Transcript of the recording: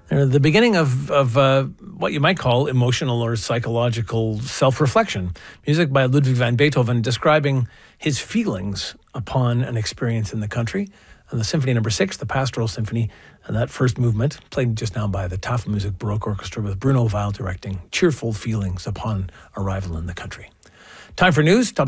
The beginning of what you might call emotional or psychological self-reflection. Music by Ludwig van Beethoven describing his feelings upon an experience in the country. And the Symphony No. 6, the Pastoral Symphony, and that first movement, played just now by the Tafelmusik Baroque Orchestra with Bruno Weil directing, cheerful feelings upon arrival in the country. Time for news.